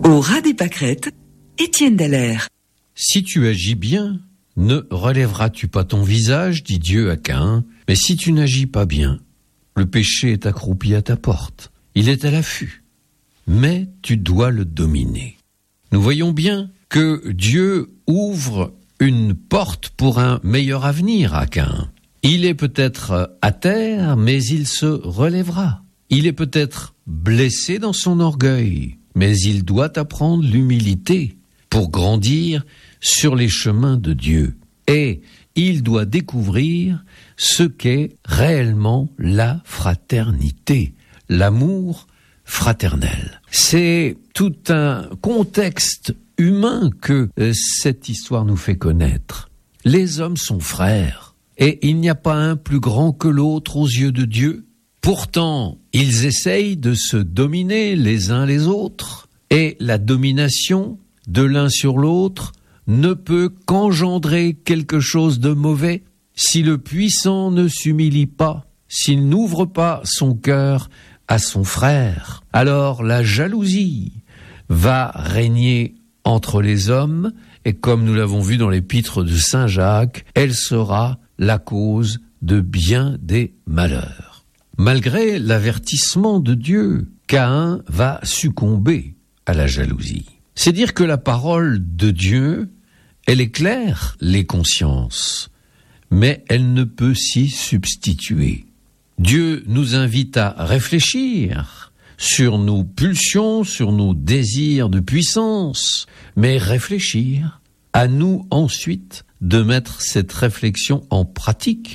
Au ras des pâquerettes, Étienne Dallaire. Si tu agis bien, ne relèveras-tu pas ton visage, dit Dieu à Caïn. Mais si tu n'agis pas bien, le péché est accroupi à ta porte. Il est à l'affût, mais tu dois le dominer. Nous voyons bien que Dieu ouvre une porte pour un meilleur avenir à Caïn. Il est peut-être à terre, mais il se relèvera. Il est peut-être blessé dans son orgueil, mais il doit apprendre l'humilité pour grandir sur les chemins de Dieu. Et il doit découvrir ce qu'est réellement la fraternité, l'amour fraternel. C'est tout un contexte humain que cette histoire nous fait connaître. Les hommes sont frères, et il n'y a pas un plus grand que l'autre aux yeux de Dieu. Pourtant, ils essayent de se dominer les uns les autres, et la domination de l'un sur l'autre ne peut qu'engendrer quelque chose de mauvais si le puissant ne s'humilie pas, s'il n'ouvre pas son cœur à son frère. Alors la jalousie va régner entre les hommes, et comme nous l'avons vu dans l'épître de Saint Jacques, elle sera la cause de bien des malheurs. Malgré l'avertissement de Dieu, Caïn va succomber à la jalousie. C'est dire que la parole de Dieu, elle éclaire les consciences, mais elle ne peut s'y substituer. Dieu nous invite à réfléchir sur nos pulsions, sur nos désirs de puissance, mais réfléchir, à nous ensuite de mettre cette réflexion en pratique,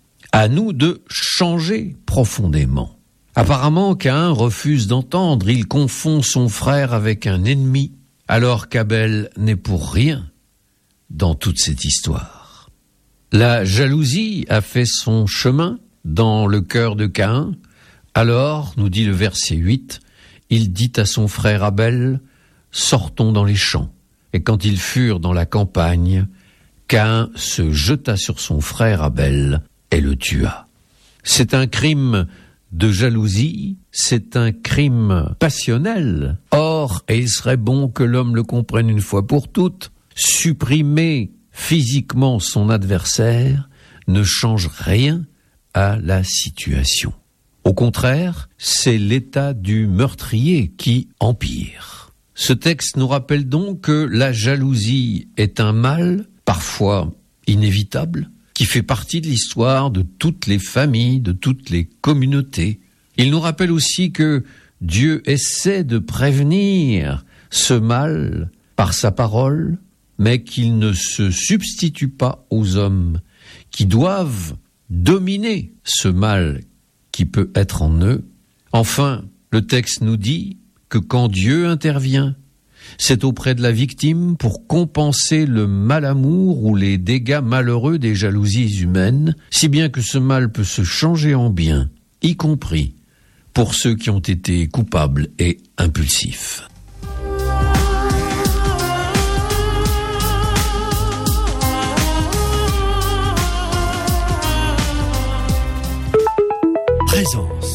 à nous de changer profondément. Apparemment, Caïn refuse d'entendre, il confond son frère avec un ennemi, alors qu'Abel n'est pour rien dans toute cette histoire. La jalousie a fait son chemin dans le cœur de Caïn. Alors, nous dit le verset 8, il dit à son frère Abel, « Sortons dans les champs. » Et quand ils furent dans la campagne, Caïn se jeta sur son frère Abel et le tua. C'est un crime de jalousie, c'est un crime passionnel. Or, et il serait bon que l'homme le comprenne une fois pour toutes, supprimer physiquement son adversaire ne change rien à la situation. Au contraire, c'est l'état du meurtrier qui empire. Ce texte nous rappelle donc que la jalousie est un mal, parfois inévitable, qui fait partie de l'histoire de toutes les familles, de toutes les communautés. Il nous rappelle aussi que Dieu essaie de prévenir ce mal par sa parole, mais qu'il ne se substitue pas aux hommes qui doivent dominer ce mal qui peut être en eux. Enfin, le texte nous dit que quand Dieu intervient, c'est auprès de la victime pour compenser le malamour ou les dégâts malheureux des jalousies humaines, si bien que ce mal peut se changer en bien, y compris pour ceux qui ont été coupables et impulsifs.